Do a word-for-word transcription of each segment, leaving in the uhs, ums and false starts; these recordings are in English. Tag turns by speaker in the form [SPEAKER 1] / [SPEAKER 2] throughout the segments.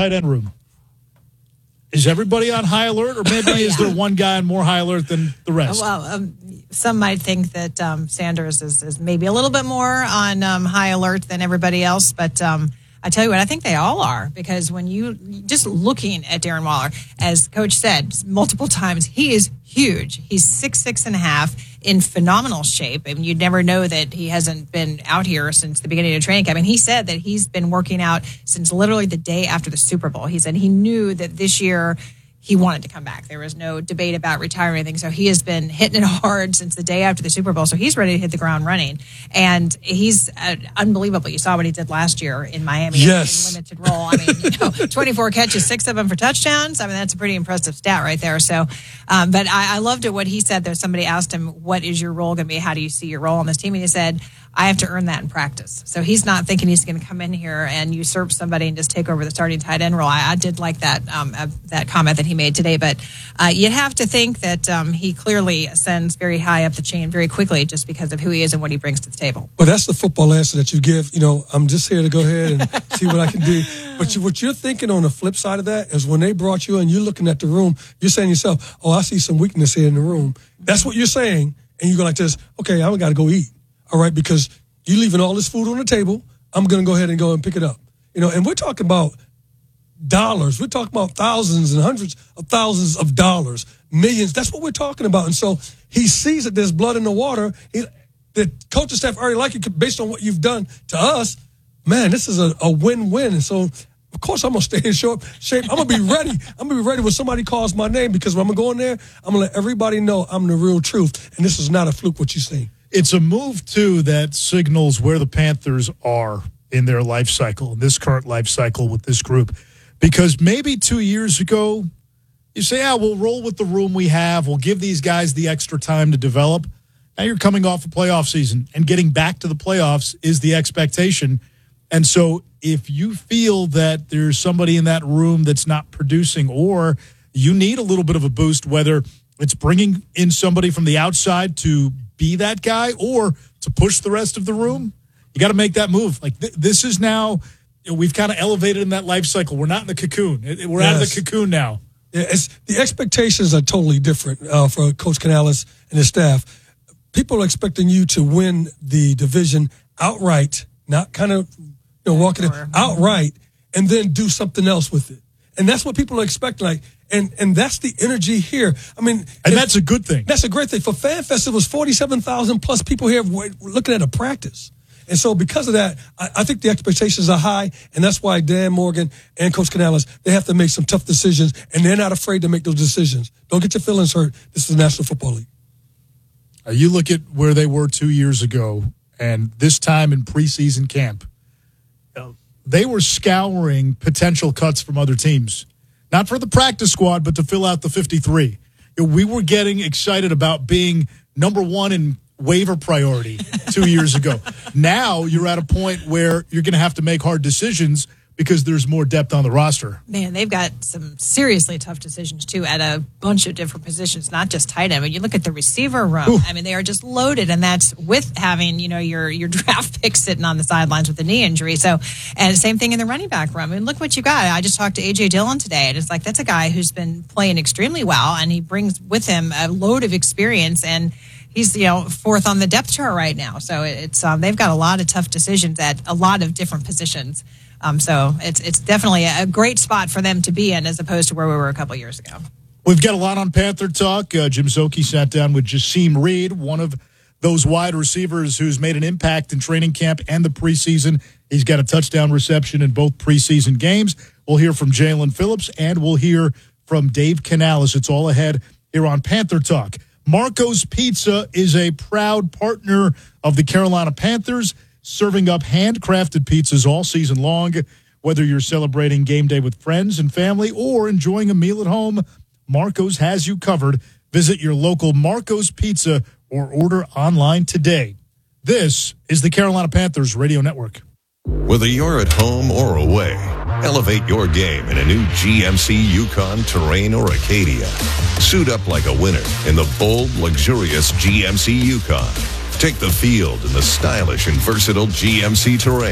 [SPEAKER 1] tight end room? Is everybody on high alert, or maybe is there one guy on more high alert than the rest?
[SPEAKER 2] Well, um, some might think that um, Sanders is, is maybe a little bit more on um, high alert than everybody else, but um, I tell you what, I think they all are, because when you just looking at Darren Waller, as Coach said multiple times, he is huge. He's six six and a half, in phenomenal shape. I mean, you'd never know that he hasn't been out here since the beginning of training camp. I mean, he said that he's been working out since literally the day after the Super Bowl. He said he knew that this year he wanted to come back. There was no debate about retiring or anything. So he has been hitting it hard since the day after the Super Bowl. So he's ready to hit the ground running. And he's uh, unbelievable. You saw what he did last year in Miami.
[SPEAKER 3] Yes.
[SPEAKER 2] In limited role. I mean, you know, twenty-four catches, six of them for touchdowns. I mean, that's a pretty impressive stat right there. So, um, but I, I loved it what he said there. Somebody asked him, what is your role going to be? How do you see your role on this team? And he said, I have to earn that in practice. So he's not thinking he's going to come in here and usurp somebody and just take over the starting tight end role. I, I did like that um, uh, that comment that he made today. But uh, you'd have to think that um, he clearly ascends very high up the chain very quickly just because of who he is and what he brings to the table.
[SPEAKER 3] Well, that's the football answer that you give. You know, I'm just here to go ahead and see what I can do. But you, what you're thinking on the flip side of that is when they brought you in, you're looking at the room, you're saying to yourself, oh, I see some weakness here in the room. That's what you're saying. And you go like this, okay, I got to go eat. All right, because you're leaving all this food on the table. I'm going to go ahead and go and pick it up. You know, and we're talking about dollars. We're talking about thousands and hundreds of thousands of dollars, millions. That's what we're talking about. And so he sees that there's blood in the water. He, the coaching staff already like it based on what you've done to us. Man, this is a, a win-win. And so, of course, I'm going to stay in shape. I'm going to be ready. I'm going to be ready when somebody calls my name, because when I'm going to go in there, I'm going to let everybody know I'm the real truth. And this is not a fluke what you're saying.
[SPEAKER 1] It's a move, too, that signals where the Panthers are in their life cycle, in this current life cycle with this group. Because maybe two years ago, you say, yeah, we'll roll with the room we have. We'll give these guys the extra time to develop. Now you're coming off a playoff season, and getting back to the playoffs is the expectation. And so if you feel that there's somebody in that room that's not producing, or you need a little bit of a boost, whether it's bringing in somebody from the outside to be that guy or to push the rest of the room, you got to make that move. Like th- this is now, you know, we've kind of elevated in that life cycle. We're not in the cocoon. We're yes. out of the cocoon now.
[SPEAKER 3] Yeah, it's, the expectations are totally different uh, for Coach Canales and his staff. People are expecting you to win the division outright, not kind of you know walking it outright, and then do something else with it. And that's what people are expecting. Like, and and that's the energy here. I mean,
[SPEAKER 1] and that's a good thing.
[SPEAKER 3] That's a great thing. For FanFest, it was forty-seven thousand plus people here looking at a practice. And so because of that, I, I think the expectations are high, and that's why Dan Morgan and Coach Canales, they have to make some tough decisions, and they're not afraid to make those decisions. Don't get your feelings hurt. This is the National Football League.
[SPEAKER 1] Uh, you look at where they were two years ago, and this time in preseason camp, uh, they were scouring potential cuts from other teams. Not for the practice squad, but to fill out the fifty-three. You know, we were getting excited about being number one in waiver priority two years ago. Now you're at a point where you're going to have to make hard decisions because there's more depth on the roster.
[SPEAKER 2] Man, they've got some seriously tough decisions, too, at a bunch of different positions, not just tight end. But you look at the receiver room. Ooh. I mean, they are just loaded, and that's with having, you know, your your draft pick sitting on the sidelines with a knee injury. So, and same thing in the running back room. I mean, look what you got. I just talked to A J Dillon today, and it's like that's a guy who's been playing extremely well, and he brings with him a load of experience, and he's, you know, fourth on the depth chart right now. So it's um, they've got a lot of tough decisions at a lot of different positions. Um, so it's it's definitely a great spot for them to be in as opposed to where we were a couple years ago.
[SPEAKER 1] We've got a lot on Panther Talk. Uh, Jim Szoke sat down with Jasim Reed, one of those wide receivers who's made an impact in training camp and the preseason. He's got a touchdown reception in both preseason games. We'll hear from Jalen Phillips, and we'll hear from Dave Canales. It's all ahead here on Panther Talk. Marco's Pizza is a proud partner of the Carolina Panthers, serving up handcrafted pizzas all season long. Whether you're celebrating game day with friends and family or enjoying a meal at home, Marco's has you covered. Visit your local Marco's Pizza or order online today. This is the Carolina Panthers Radio Network.
[SPEAKER 4] Whether you're at home or away, elevate your game in a new G M C Yukon Terrain or Acadia. Suit up like a winner in the bold, luxurious G M C Yukon. Take the field in the stylish and versatile G M C Terrain.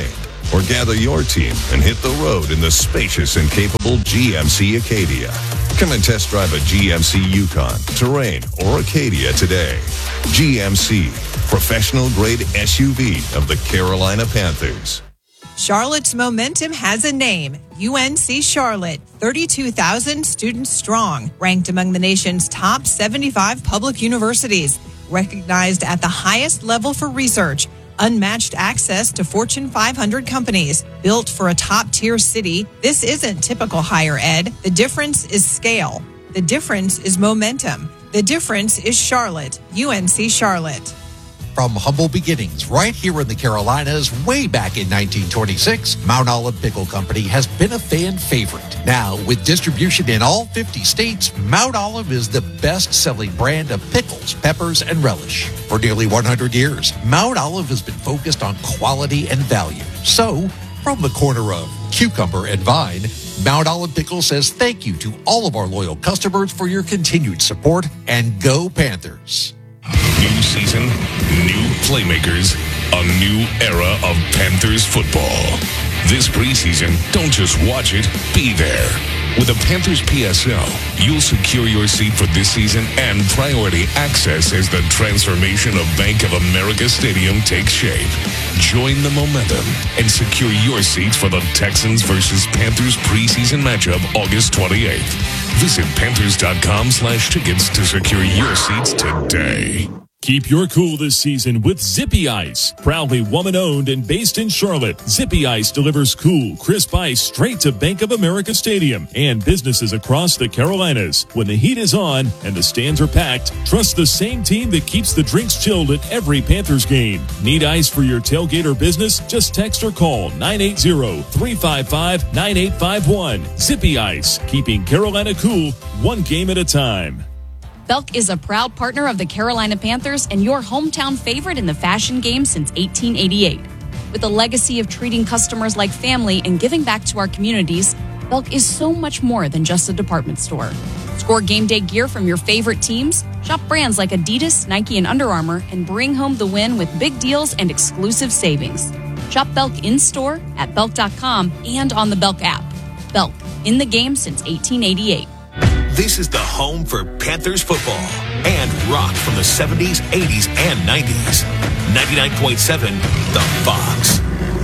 [SPEAKER 4] or gather your team and hit the road in the spacious and capable G M C Acadia. Come and test drive a G M C Yukon, Terrain, or Acadia today. G M C, professional-grade S U V of the Carolina Panthers.
[SPEAKER 2] Charlotte's momentum has a name, U N C Charlotte, thirty-two thousand students strong, ranked among the nation's top seventy-five public universities, recognized at the highest level for research, unmatched access to Fortune five hundred companies, built for a top-tier city. This isn't typical higher ed. The difference is scale. The difference is momentum. The difference is Charlotte, U N C Charlotte.
[SPEAKER 5] From humble beginnings right here in the Carolinas way back in nineteen twenty-six, Mount Olive Pickle Company has been a fan favorite. Now, with distribution in all fifty states, Mount Olive is the best-selling brand of pickles, peppers, and relish. For nearly one hundred years, Mount Olive has been focused on quality and value. So, from the corner of Cucumber and Vine, Mount Olive Pickle says thank you to all of our loyal customers for your continued support, and go Panthers.
[SPEAKER 6] New season, new playmakers, a new era of Panthers football. This preseason, don't just watch it, be there. With a Panthers P S L, you'll secure your seat for this season and priority access as the transformation of Bank of America Stadium takes shape. Join the momentum and secure your seats for the Texans versus Panthers preseason matchup August twenty-eighth. Visit Panthers.com slash tickets to secure your seats today.
[SPEAKER 7] Keep your cool this season with Zippy Ice. Proudly woman-owned and based in Charlotte, Zippy Ice delivers cool, crisp ice straight to Bank of America Stadium and businesses across the Carolinas. When the heat is on and the stands are packed, trust the same team that keeps the drinks chilled at every Panthers game. Need ice for your tailgate or business? Just text or call nine eight zero, three five five, nine eight five one. Zippy Ice, keeping Carolina cool one game at a time.
[SPEAKER 8] Belk is a proud partner of the Carolina Panthers and your hometown favorite in the fashion game since eighteen eighty-eight. With a legacy of treating customers like family and giving back to our communities, Belk is so much more than just a department store. Score game day gear from your favorite teams, shop brands like Adidas, Nike, and Under Armour, and bring home the win with big deals and exclusive savings. Shop Belk in-store, at belk dot com, and on the Belk app. Belk, in the game since eighteen eighty-eight.
[SPEAKER 9] This is the home for Panthers football and rock from the seventies, eighties, and nineties. ninety-nine point seven, The Fox.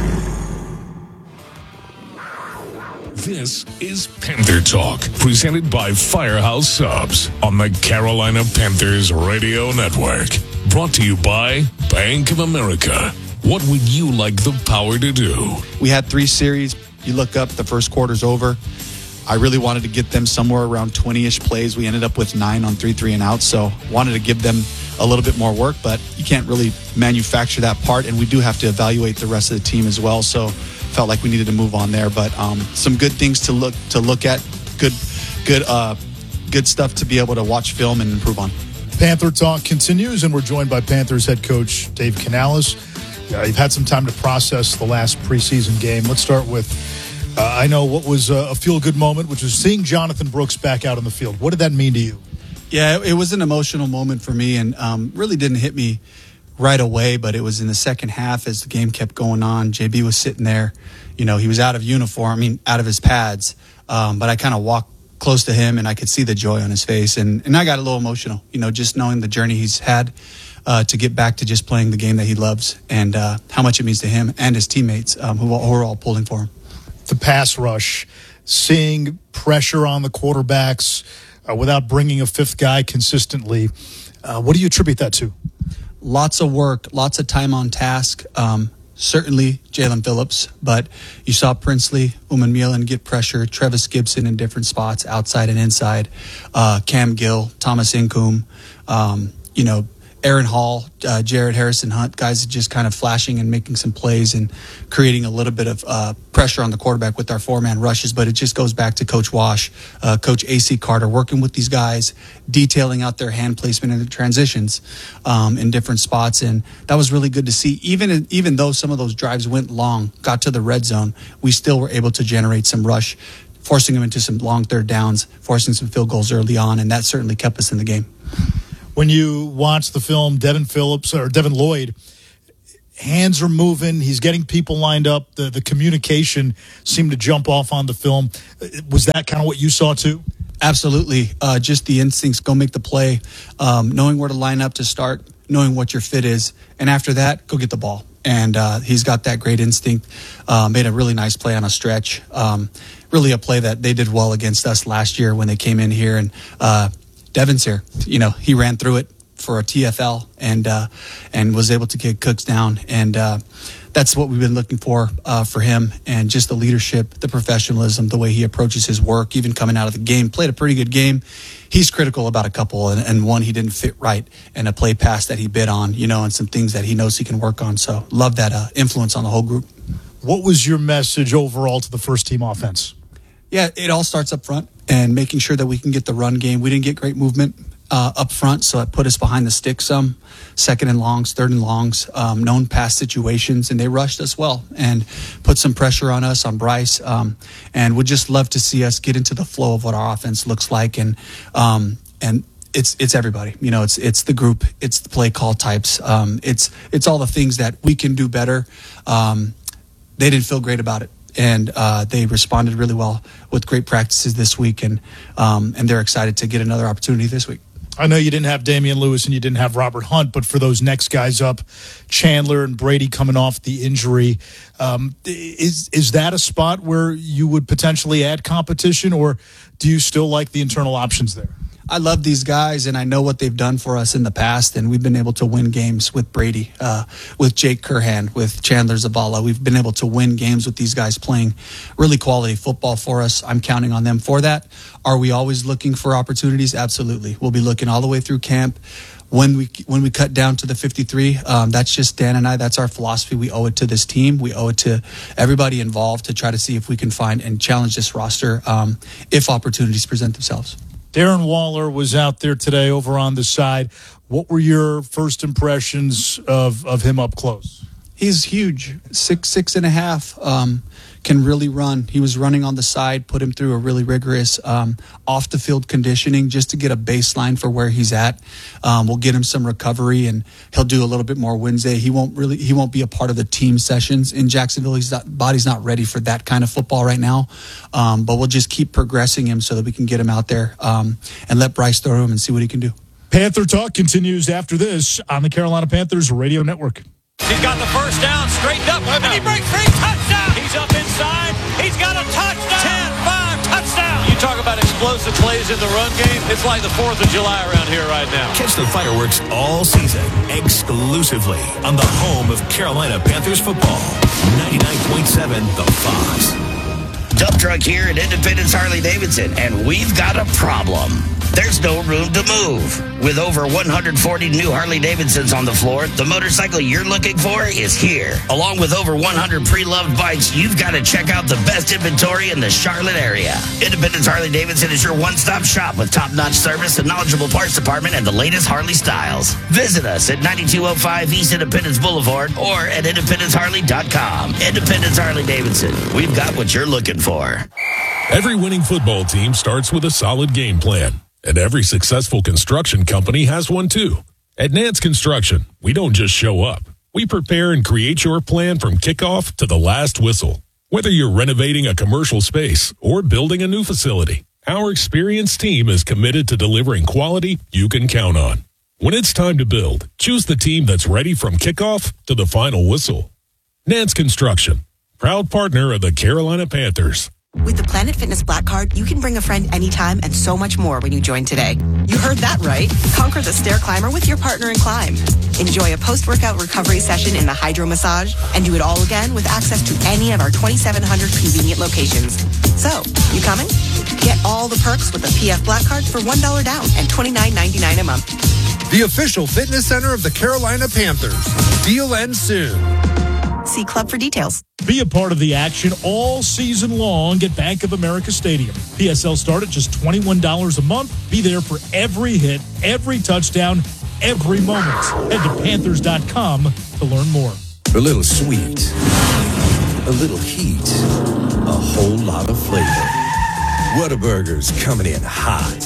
[SPEAKER 6] This is Panther Talk, presented by Firehouse Subs on the Carolina Panthers Radio Network. Brought to you by Bank of America. What would you like the power to do?
[SPEAKER 10] We had three series. You look up, the first quarter's over. I really wanted to get them somewhere around twenty-ish plays. We ended up with nine on three, three and out. So wanted to give them a little bit more work, but you can't really manufacture that part. And we do have to evaluate the rest of the team as well. So felt like we needed to move on there. But um, some good things to look to look at. Good, good, uh, good stuff to be able to watch film and improve on.
[SPEAKER 1] Panther Talk continues, and we're joined by Panthers head coach Dave Canales. Uh, you've had some time to process the last preseason game. Let's start with. Uh, I know what was a feel-good moment, which was seeing Jonathan Brooks back out on the field. What did that mean to you?
[SPEAKER 10] Yeah, it was an emotional moment for me, and um, really didn't hit me right away, but it was in the second half as the game kept going on. J B was sitting there. You know, he was out of uniform, I mean, out of his pads, um, but I kind of walked close to him, and I could see the joy on his face, and, and I got a little emotional, you know, just knowing the journey he's had uh, to get back to just playing the game that he loves, and uh, how much it means to him and his teammates um, who, who are all pulling for him.
[SPEAKER 1] The pass rush, seeing pressure on the quarterbacks uh, without bringing a fifth guy consistently. Uh, what do you attribute that to?
[SPEAKER 10] Lots of work, lots of time on task. Um, certainly Jalen Phillips, but you saw Princely, Uman Milan get pressure, Trevis Gibson in different spots, outside and inside, uh, Cam Gill, Thomas Incoom, um, you know, Aaron Hall, uh, Jared Harrison Hunt, guys are just kind of flashing and making some plays and creating a little bit of uh, pressure on the quarterback with our four-man rushes. But it just goes back to Coach Wash, uh, Coach A C Carter, working with these guys, detailing out their hand placement and the transitions um, in different spots. And that was really good to see. Even, even though some of those drives went long, got to the red zone, we still were able to generate some rush, forcing them into some long third downs, forcing some field goals early on, and that certainly kept us in the game.
[SPEAKER 1] When you watch the film, Devin Phillips or Devin Lloyd, hands are moving. He's getting people lined up. The the communication seemed to jump off on the film. Was that kind of what you saw too?
[SPEAKER 10] Absolutely. Uh, just the instincts, go make the play, um, knowing where to line up to start, knowing what your fit is, and after that, go get the ball. And uh, he's got that great instinct. Uh, made a really nice play on a stretch. Um, really a play that they did well against us last year when they came in here. And uh, Devin's here. You know, he ran through it for a T F L and uh, and was able to get Cooks down. And uh, that's what we've been looking for uh, for him. And just the leadership, the professionalism, the way he approaches his work, even coming out of the game. Played a pretty good game. He's critical about a couple, and, and one he didn't fit right, and a play pass that he bid on, you know, and some things that he knows he can work on. So love that uh, influence on the whole group.
[SPEAKER 1] What was your message overall to the first team offense?
[SPEAKER 10] Yeah, it all starts up front and making sure that we can get the run game. We didn't get great movement uh, up front, so it put us behind the stick some. Second and longs, third and longs, um, known pass situations, and they rushed us well and put some pressure on us, on Bryce, um, and would just love to see us get into the flow of what our offense looks like. And um, and it's it's everybody, you know, it's it's the group, it's the play call types, um, it's it's all the things that we can do better. Um, they didn't feel great about it. And uh, they responded really well with great practices this week, and um, and they're excited to get another opportunity this week.
[SPEAKER 1] I know you didn't have Damian Lewis and you didn't have Robert Hunt, but for those next guys up, Chandler and Brady coming off the injury, um, is is that a spot where you would potentially add competition, or do you still like the internal options there?
[SPEAKER 10] I love these guys, and I know what they've done for us in the past, and we've been able to win games with Brady, uh, with Jake Curhan, with Chandler Zavala. We've been able to win games with these guys playing really quality football for us. I'm counting on them for that. Are we always looking for opportunities? Absolutely. We'll be looking all the way through camp. When we when we cut down to the fifty-three, um, that's just Dan and I. That's our philosophy. We owe it to this team. We owe it to everybody involved to try to see if we can find and challenge this roster um, if opportunities present themselves.
[SPEAKER 1] Darren Waller was out there today over on the side. What were your first impressions of, of him up close?
[SPEAKER 10] He's huge, six, six and a half, um, can really run. He was running on the side, put him through a really rigorous um, off-the-field conditioning just to get a baseline for where he's at. Um, we'll get him some recovery, and he'll do a little bit more Wednesday. He won't really, he won't be a part of the team sessions in Jacksonville. His body's not ready for that kind of football right now, um, but we'll just keep progressing him so that we can get him out there um, and let Bryce throw him and see what he can do.
[SPEAKER 1] Panther Talk continues after this on the Carolina Panthers Radio Network.
[SPEAKER 11] He's got the first down, straightened up, and he breaks free, touchdown! He's up inside, he's got a touchdown! ten five, touchdown! You talk about explosive plays in the run game, it's like the fourth of July around here right now.
[SPEAKER 9] Catch the fireworks all season, exclusively on the home of Carolina Panthers football, ninety-nine point seven The Fox.
[SPEAKER 12] Dump truck here at Independence Harley-Davidson, and we've got a problem. There's no room to move. With over one hundred forty new Harley-Davidsons on the floor, the motorcycle you're looking for is here. Along with over one hundred pre-loved bikes, you've got to check out the best inventory in the Charlotte area. Independence Harley-Davidson is your one-stop shop with top-notch service, a knowledgeable parts department, and the latest Harley styles. Visit us at ninety-two oh five East Independence Boulevard or at independence harley dot com. Independence Harley-Davidson. We've got what you're looking for.
[SPEAKER 6] Every winning football team starts with a solid game plan, and every successful construction company has one too. At Nance Construction, we don't just show up. We prepare and create your plan from kickoff to the last whistle. Whether you're renovating a commercial space or building a new facility, our experienced team is committed to delivering quality you can count on. When it's time to build, choose the team that's ready from kickoff to the final whistle. Nance Construction, proud partner of the Carolina Panthers.
[SPEAKER 13] With the Planet Fitness Black Card, you can bring a friend anytime and so much more when you join today. You heard that right. Conquer the stair climber with your partner in climb. Enjoy a post-workout recovery session in the hydro massage and do it all again with access to any of our twenty-seven hundred convenient locations. So, you coming? Get all the perks with the P F Black Card for one dollar down and twenty-nine ninety-nine a month.
[SPEAKER 14] The official fitness center of the Carolina Panthers. Deal ends soon.
[SPEAKER 13] See Club for details.
[SPEAKER 1] Be a part of the action all season long at Bank of America Stadium. P S L start at just twenty-one dollars a month. Be there for every hit, every touchdown, every moment. Head to Panthers dot com to learn more.
[SPEAKER 15] A little sweet, a little heat, a whole lot of flavor. Whataburger's coming in hot.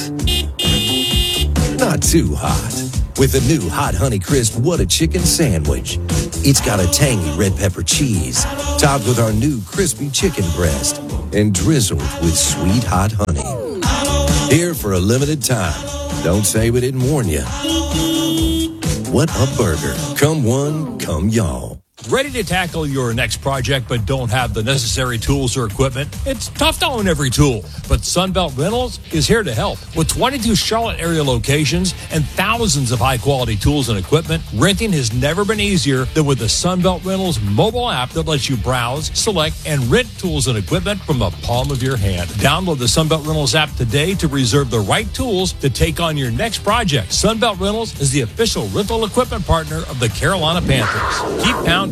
[SPEAKER 15] Not too hot. With a new Hot Honey Crisp What a Chicken Sandwich. It's got a tangy red pepper cheese, topped with our new crispy chicken breast, and drizzled with sweet hot honey. Here for a limited time. Don't say we didn't warn you. What a burger. Come one, come y'all.
[SPEAKER 16] Ready to tackle your next project but don't have the necessary tools or equipment? It's tough to own every tool, but Sunbelt Rentals is here to help. With twenty-two Charlotte area locations and thousands of high-quality tools and equipment, renting has never been easier than with the Sunbelt Rentals mobile app that lets you browse, select, and rent tools and equipment from the palm of your hand. Download the Sunbelt Rentals app today to reserve the right tools to take on your next project. Sunbelt Rentals is the official rental equipment partner of the Carolina Panthers. Keep pounding.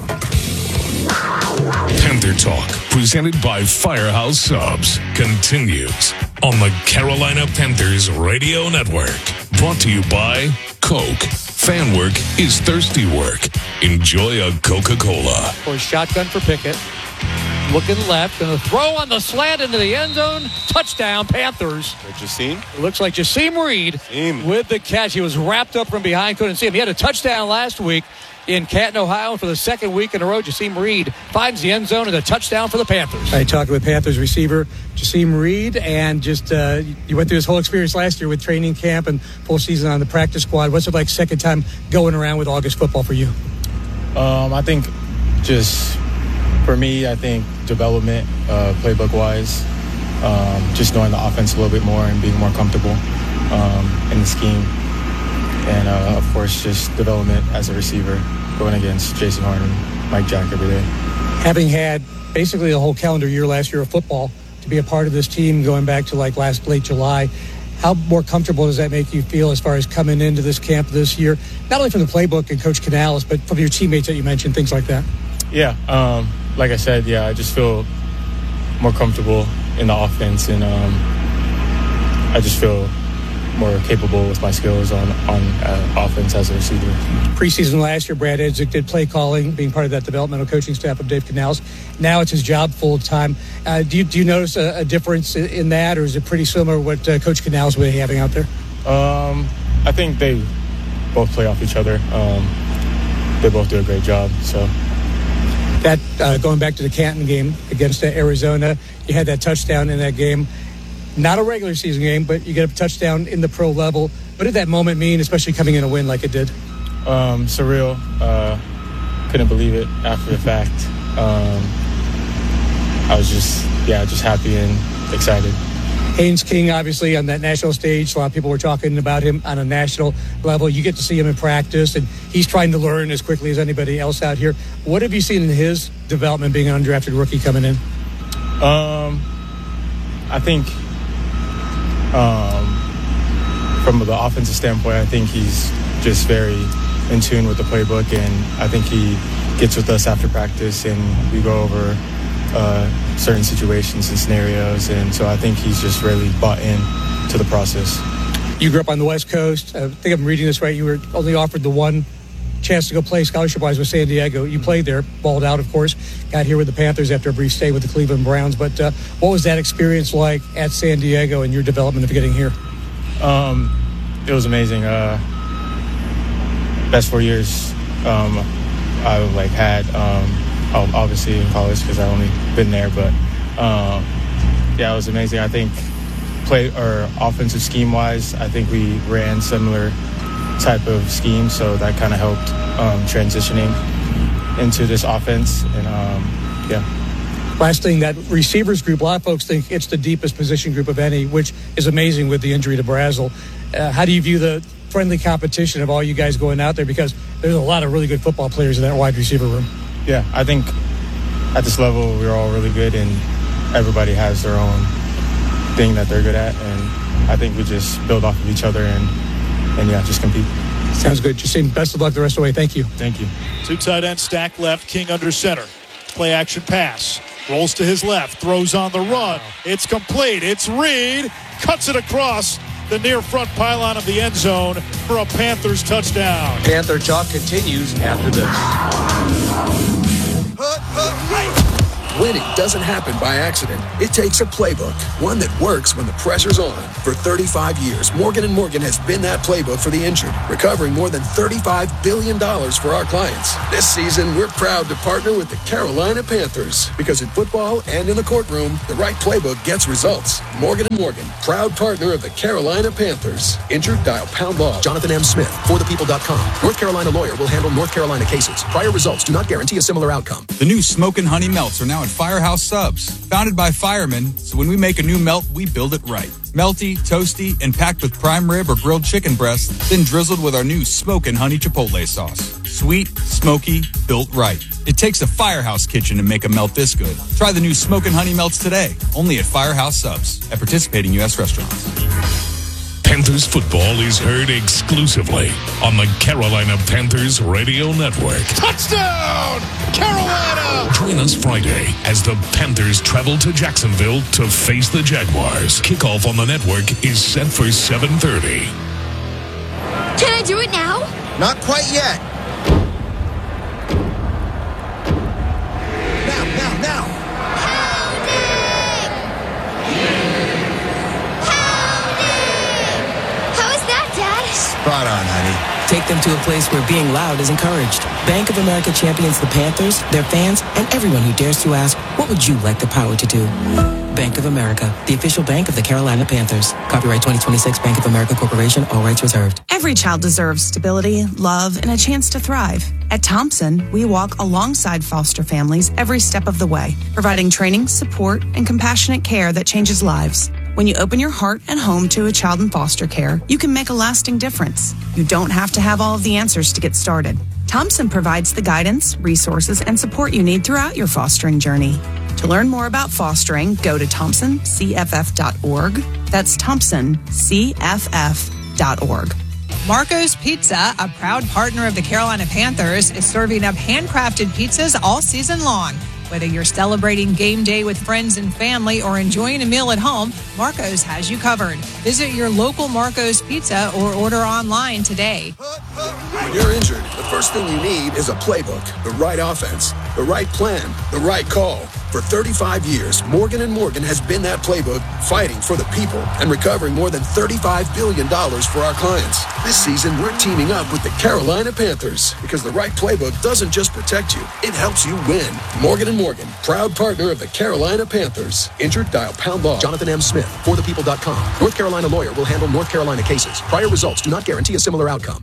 [SPEAKER 6] Panther Talk, presented by Firehouse Subs, continues on the Carolina Panthers Radio Network. Brought to you by Coke. Fan work is thirsty work. Enjoy a Coca-Cola.
[SPEAKER 11] For a shotgun for Pickett. Looking left, and a throw on the slant into the end zone. Touchdown, Panthers.
[SPEAKER 17] Jasim?
[SPEAKER 11] It looks like Jasim Reed
[SPEAKER 17] Jasim.
[SPEAKER 11] with the catch. He was wrapped up from behind, couldn't see him. He had a touchdown last week in Canton, Ohio, and for the second week in a row, Jasim Reed finds the end zone and a touchdown for the Panthers.
[SPEAKER 18] I talked with Panthers receiver Jasim Reed, and just uh, you went through this whole experience last year with training camp and full season on the practice squad. What's it like second time going around with August football for you?
[SPEAKER 19] Um, I think just for me, I think development, uh, playbook-wise, um, just knowing the offense a little bit more and being more comfortable um, in the scheme. And, uh, of course, just development as a receiver, going against Jason Horn and Mike Jack every day.
[SPEAKER 18] Having had basically the whole calendar year last year of football, to be a part of this team going back to like last late July, how more comfortable does that make you feel as far as coming into this camp this year, not only from the playbook and Coach Canales, but from your teammates that you mentioned, things like that?
[SPEAKER 19] Yeah, um, like I said, yeah, I just feel more comfortable in the offense, and um, I just feel more capable with my skills on, on uh, offense as a receiver.
[SPEAKER 18] Preseason last year, Brad Edzik did play calling, being part of that developmental coaching staff of Dave Canales. Now it's his job full time. Uh, do, you, do you notice a, a difference in, in that, or is it pretty similar to what uh, Coach Canales will be having out there?
[SPEAKER 19] Um, I think they both play off each other. Um, they both do a great job, so...
[SPEAKER 18] That uh, going back to the Canton game against uh, Arizona, you had that touchdown in that game. Not a regular season game, but you get a touchdown in the pro level. What did that moment mean, especially coming in a win like it did?
[SPEAKER 19] Um, surreal. Uh, couldn't believe it after the fact. Um, I was just, yeah, just happy and excited.
[SPEAKER 18] Haynes King, obviously, on that national stage. A lot of people were talking about him on a national level. You get to see him in practice, and he's trying to learn as quickly as anybody else out here. What have you seen in his development being an undrafted rookie coming in?
[SPEAKER 19] Um, I think um, from the offensive standpoint, I think he's just very in tune with the playbook, and I think he gets with us after practice, and we go over uh, certain situations and scenarios, and so I think he's just really bought in to the process.
[SPEAKER 18] You grew up on the West Coast. I think I'm reading this right. You were only offered the one chance to go play scholarship-wise with San Diego. You played there, balled out, of course, got here with the Panthers after a brief stay with the Cleveland Browns. But uh, what was that experience like at San Diego and your development of getting here?
[SPEAKER 19] Um, it was amazing. Uh, best four years um, I like had. Um, obviously in college because I've only been there, but um, yeah, it was amazing. I think play or offensive scheme wise, I think we ran similar type of scheme, so that kind of helped um, transitioning into this offense. And um, yeah.
[SPEAKER 18] Last thing, that receivers group, a lot of folks think it's the deepest position group of any, which is amazing with the injury to Brazel. Uh, how do you view the friendly competition of all you guys going out there? Because there's a lot of really good football players in that wide receiver room.
[SPEAKER 19] Yeah, I think at this level we're all really good, and everybody has their own thing that they're good at, and I think we just build off of each other and, and yeah, just compete.
[SPEAKER 18] Sounds good. Jasim, best of luck the rest of the way. Thank you.
[SPEAKER 19] Thank you.
[SPEAKER 1] Two tight ends stack left, King under center. Play action pass. Rolls to his left, throws on the run. It's complete. It's Reed. Cuts it across the near front pylon of the end zone for a Panthers touchdown.
[SPEAKER 20] Panther talk continues after this.
[SPEAKER 17] Winning doesn't happen by accident. It takes a playbook, one that works when the pressure's on. For thirty-five years, Morgan and Morgan has been that playbook for the injured, recovering more than thirty-five billion dollars for our clients. This season, we're proud to partner with the Carolina Panthers, because in football and in the courtroom, the right playbook gets results. Morgan and Morgan, proud partner of the Carolina Panthers. Injured? Dial pound law.
[SPEAKER 20] Jonathan M. Smith, for the people dot com. North Carolina lawyer will handle North Carolina cases. Prior results do not guarantee a similar outcome.
[SPEAKER 21] The new Smokin' Honey Melts are now at Firehouse Subs. Founded by firemen, so when we make a new melt, we build it right. Melty, toasty, and packed with prime rib or grilled chicken breast, then drizzled with our new Smokin' Honey Chipotle sauce. Sweet, smoky, built right. It takes a Firehouse kitchen to make a melt this good. Try the new Smokin' Honey Melts today, only at Firehouse Subs, at participating U S restaurants.
[SPEAKER 6] Panthers football is heard exclusively on the Carolina Panthers Radio Network.
[SPEAKER 14] Touchdown, Carolina!
[SPEAKER 6] Join us Friday as the Panthers travel to Jacksonville to face the Jaguars. Kickoff on the network is set for seven thirty.
[SPEAKER 22] Can I do it now?
[SPEAKER 23] Not quite yet. Now, now, now.
[SPEAKER 22] Spot
[SPEAKER 23] on, honey.
[SPEAKER 24] Take them to a place where being loud is encouraged. Bank of America champions the Panthers, their fans, and everyone who dares to ask, what would you like the power to do? Bank of America, the official bank of the Carolina Panthers. Copyright twenty twenty-six Bank of America Corporation, all rights reserved.
[SPEAKER 13] Every child deserves stability, love, and a chance to thrive. At Thompson, we walk alongside foster families every step of the way, providing training, support, and compassionate care that changes lives. When you open your heart and home to a child in foster care, you can make a lasting difference. You don't have to have all of the answers to get started. Thompson provides the guidance, resources, and support you need throughout your fostering journey. To learn more about fostering, go to thompson c f f dot org. That's thompson c f f dot org.
[SPEAKER 2] Marco's Pizza, a proud partner of the Carolina Panthers, is serving up handcrafted pizzas all season long. Whether you're celebrating game day with friends and family or enjoying a meal at home, Marco's has you covered. Visit your local Marco's Pizza or order online today.
[SPEAKER 17] When you're injured, the first thing you need is a playbook, the right offense, the right plan, the right call. For thirty-five years, Morgan and Morgan has been that playbook, fighting for the people and recovering more than thirty-five billion dollars for our clients. This season, we're teaming up with the Carolina Panthers, because the right playbook doesn't just protect you, it helps you win. Morgan and Morgan, proud partner of the Carolina Panthers. Injured? Dial pound law.
[SPEAKER 21] Jonathan M. Smith, for the people dot com. North Carolina lawyer will handle North Carolina cases. Prior results do not guarantee a similar outcome.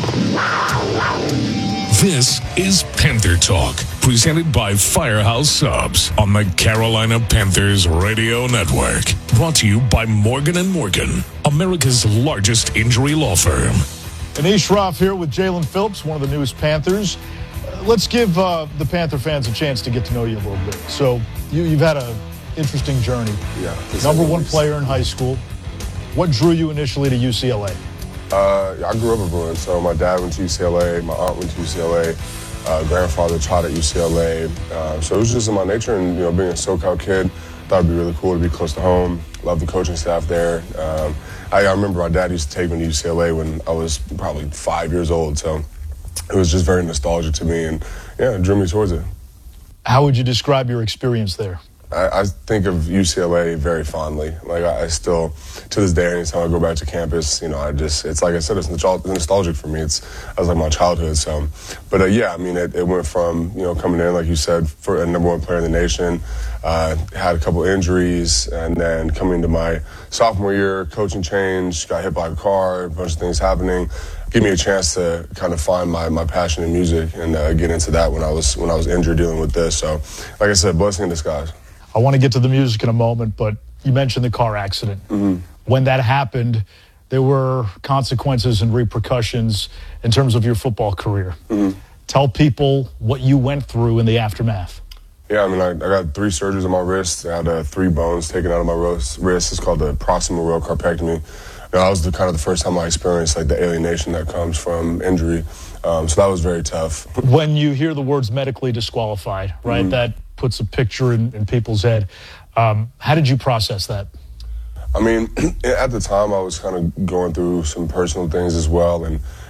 [SPEAKER 6] This is Panther Talk, presented by Firehouse Subs on the Carolina Panthers Radio Network. Brought to you by Morgan and Morgan, America's largest injury law firm.
[SPEAKER 1] Anish Roth here with Jalen Phillips, one of the newest Panthers. Uh, let's give uh, the Panther fans a chance to get to know you a little bit. So you, you've had an interesting journey.
[SPEAKER 25] Yeah.
[SPEAKER 1] Number one player in high school. What drew you initially to U C L A?
[SPEAKER 25] Uh, I grew up in Bruin, so my dad went to U C L A, my aunt went to U C L A, uh, grandfather taught at U C L A. Uh, so it was just in my nature, and you know, being a SoCal kid, thought it'd be really cool to be close to home. Love the coaching staff there. Um, I, I remember my dad used to take me to U C L A when I was probably five years old, so it was just very nostalgic to me, and yeah, it drew me towards it.
[SPEAKER 1] How would you describe your experience there?
[SPEAKER 25] I, I think of U C L A very fondly. Like I, I still, to this day, anytime I go back to campus, you know, I just, it's like I said, it's nostalgic for me. It's, I was like my childhood. So, but uh, yeah, I mean, it, it went from, you know, coming in, like you said, for a number one player in the nation, uh, had a couple injuries, and then coming to my sophomore year, coaching change, got hit by a car, a bunch of things happening. Give me a chance to kind of find my, my passion in music and uh, get into that when I was when I was injured dealing with this. So, like I said, blessing in disguise.
[SPEAKER 1] I want to get to the music in a moment, but you mentioned the car accident.
[SPEAKER 25] Mm-hmm.
[SPEAKER 1] When that happened, there were consequences and repercussions in terms of your football career.
[SPEAKER 25] Mm-hmm.
[SPEAKER 1] Tell people what you went through in the aftermath.
[SPEAKER 25] Yeah, I mean, I, I got three surgeries on my wrist. I had uh, three bones taken out of my wrist. It's called the proximal row carpectomy. You know, that was the, kind of the first time I experienced like the alienation that comes from injury. Um, so that was very tough.
[SPEAKER 1] When you hear the words medically disqualified, right,
[SPEAKER 25] Mm-hmm.
[SPEAKER 1] that puts a picture in, in people's head. Um, how did you process that?
[SPEAKER 25] I mean, at the time, I was kind of going through some personal things as well. And,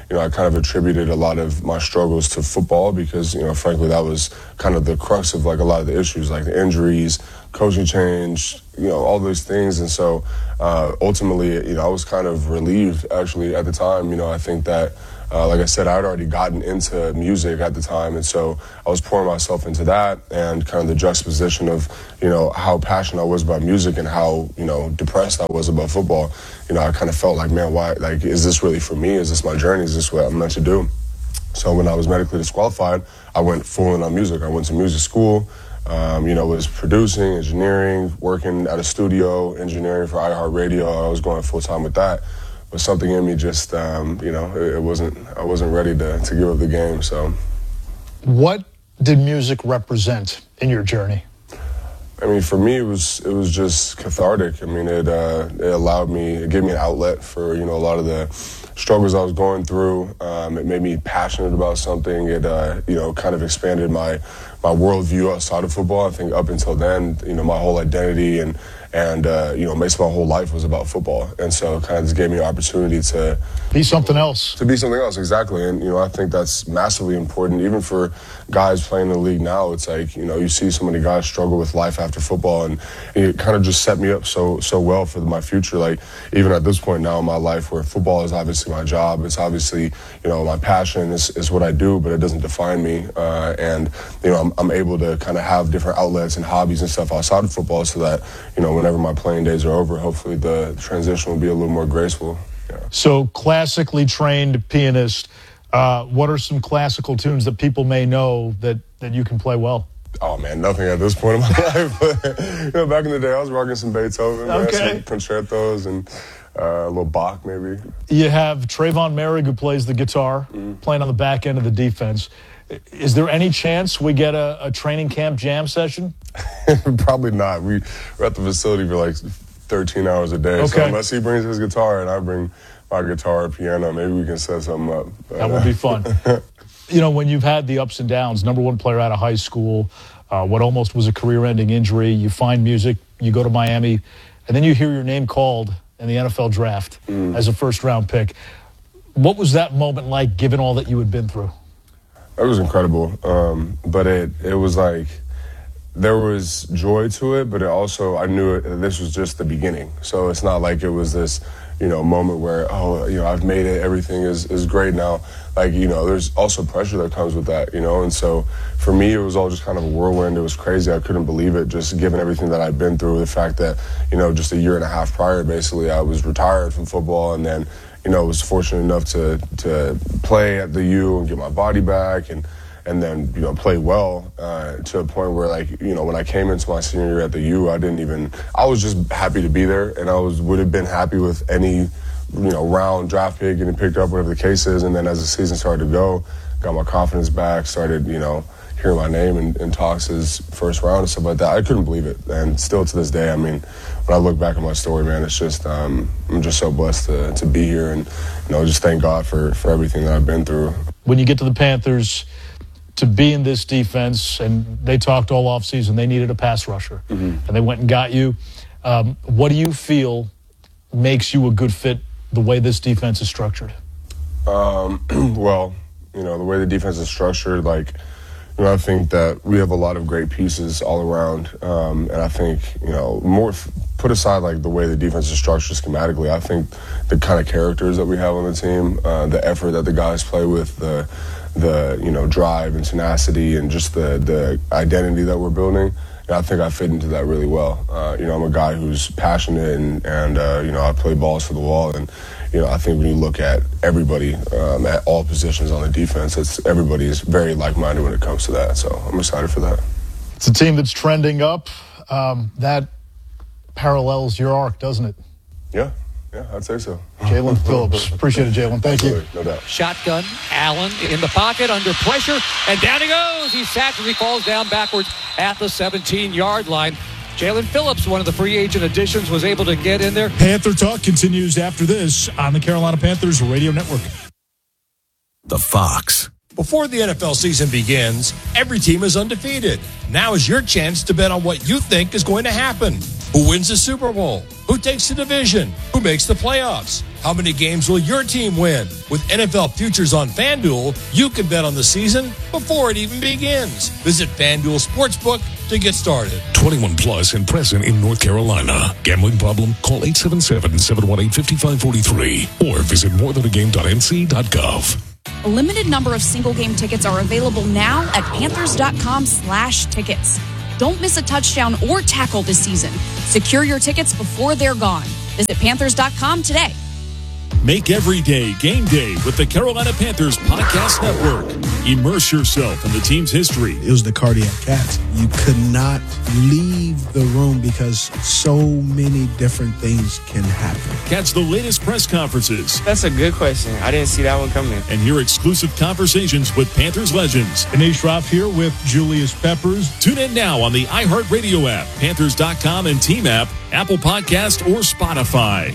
[SPEAKER 25] you know, I kind of attributed a lot of my struggles to football because, you know, frankly, that was kind of the crux of like a lot of the issues, like the injuries, coaching change, you know, all those things. And so uh, ultimately, you know, I was kind of relieved actually at the time. You know, I think that, uh, like I said, I had already gotten into music at the time. And so I was pouring myself into that and kind of the juxtaposition of, you know, how passionate I was about music and how, you know, depressed I was about football. You know, I kind of felt like, man, why, like, is this really for me? Is this my journey? Is this what I'm meant to do? So when I was medically disqualified, I went full in on music. I went to music school. Um, you know, was producing, engineering, working at a studio, engineering for iHeartRadio. I was going full time with that, but something in me just, um, you know, it, it wasn't. I wasn't ready to to give up the game. So,
[SPEAKER 1] what did music represent in your journey?
[SPEAKER 25] I mean, for me, it was it was just cathartic. I mean, it uh, it allowed me, it gave me an outlet for, you know, a lot of the struggles I was going through. Um, it made me passionate about something. It, uh, you know, kind of expanded my my worldview outside of football. I think up until then, you know, my whole identity and and uh, you know, basically my whole life was about football. And so it kind of just gave me an opportunity to
[SPEAKER 1] be something else.
[SPEAKER 25] To be something else, exactly. And, you know, I think that's massively important, even for guys playing in the league now. It's like, you know, you see so many guys struggle with life after football, and, and it kind of just set me up so so well for my future. Like, even at this point now in my life where football is obviously my job, it's obviously, you know, my passion is, is what I do, but it doesn't define me. Uh, and, you know, I'm, I'm able to kind of have different outlets and hobbies and stuff outside of football so that, you know, whenever my playing days are over, hopefully the transition will be a little more graceful. Yeah.
[SPEAKER 1] So, classically trained pianist, uh, what are some classical tunes that people may know that, that you can play well?
[SPEAKER 25] Oh, man, nothing at this point in my life. But, you know, back in the day, I was rocking some Beethoven,
[SPEAKER 1] okay.
[SPEAKER 25] man, some concertos, and uh, a little Bach, maybe.
[SPEAKER 1] You have Trayvon Merrick, who plays the guitar, mm-hmm. playing on the back end of the defense. Is there any chance we get a, a training camp jam session?
[SPEAKER 25] Probably not. We, we're at the facility for like thirteen hours a day.
[SPEAKER 1] Okay.
[SPEAKER 25] So unless he brings his guitar and I bring my guitar or piano, maybe we can set something up. But,
[SPEAKER 1] that would be fun. You know, when you've had the ups and downs, number one player out of high school, uh, what almost was a career-ending injury, you find music, you go to Miami, and then you hear your name called in the N F L draft mm. as a first-round pick. What was that moment like, given all that you had been through?
[SPEAKER 25] It was incredible, um, but it it was like there was joy to it, but it also, I knew it, this was just the beginning. So it's not like it was this, you know, moment where, oh, you know, I've made it, everything is, is great now. Like, you know, there's also pressure that comes with that, you know, and so for me, it was all just kind of a whirlwind. It was crazy. I couldn't believe it, just given everything that I'd been through, the fact that, you know, just a year and a half prior, basically, I was retired from football, and then, you know, was fortunate enough to to play at the U and get my body back, and and then, you know, play well uh, to a point where, like, you know, when I came into my senior year at the U, I didn't even, I was just happy to be there, and I was would have been happy with any, you know, round draft pick getting picked up, whatever the case is. And then as the season started to go, got my confidence back, started, you know, hearing my name in, in talks as first round and stuff like that. I couldn't believe it, and still to this day, I mean, when I look back at my story, man, it's just, um, I'm just so blessed to, to be here, and, you know, just thank God for, for everything that I've been through.
[SPEAKER 1] When you get to the Panthers, to be in this defense, and they talked all offseason, they needed a pass rusher, mm-hmm. and they went and got you. Um, what do you feel makes you a good fit the way this defense is structured?
[SPEAKER 25] Um, well, you know, the way the defense is structured, like, you know, I think that we have a lot of great pieces all around, um, and I think, you know, more put aside like the way the defense is structured schematically, I think the kind of characters that we have on the team, uh, the effort that the guys play with, the the you know drive and tenacity, and just the the identity that we're building. And I think I fit into that really well. Uh, you know, I'm a guy who's passionate, and and uh, you know, I play balls for the wall, and you know, I think when you look at everybody um, at all positions on the defense, it's everybody is very like-minded when it comes to that. So I'm excited for that.
[SPEAKER 1] It's a team that's trending up. Um, that parallels your arc, doesn't it?
[SPEAKER 25] Yeah, yeah, I'd say so.
[SPEAKER 1] Jalen Phillips. Appreciate it, Jalen. Thank
[SPEAKER 25] Absolutely,
[SPEAKER 1] you.
[SPEAKER 25] no doubt.
[SPEAKER 11] Shotgun, Allen in the pocket, under pressure, and down he goes. He's sacked as he falls down backwards at the seventeen-yard line. Jalen Phillips, one of the free agent additions, was able to get in there.
[SPEAKER 1] Panther Talk continues after this on the Carolina Panthers Radio Network.
[SPEAKER 9] The Fox.
[SPEAKER 16] Before the N F L season begins, every team is undefeated. Now is your chance to bet on what you think is going to happen. Who wins the Super Bowl? Who takes the division? Who makes the playoffs? How many games will your team win? With N F L Futures on FanDuel, you can bet on the season before it even begins. Visit FanDuel Sportsbook to get started.
[SPEAKER 6] twenty-one plus and present in North Carolina. Gambling problem? Call eight seven seven, seven one eight, five five four three or visit more than a game dot n c dot gov.
[SPEAKER 3] A limited number of single game tickets are available now at panthers.com slash tickets. Don't miss a touchdown or tackle this season. Secure your tickets before they're gone. Visit panthers dot com today.
[SPEAKER 4] Make every day game day with the Carolina Panthers Podcast Network. Immerse yourself in the team's history.
[SPEAKER 5] It was the cardiac cats. You could not leave the room because so many different things can happen.
[SPEAKER 4] Catch the latest press conferences.
[SPEAKER 7] That's a good question. I didn't see that one coming.
[SPEAKER 4] And hear exclusive conversations with Panthers legends.
[SPEAKER 1] Anish Roth here with Julius Peppers.
[SPEAKER 4] Tune in now on the iHeartRadio app, panthers dot com and Team app, Apple Podcast, or Spotify.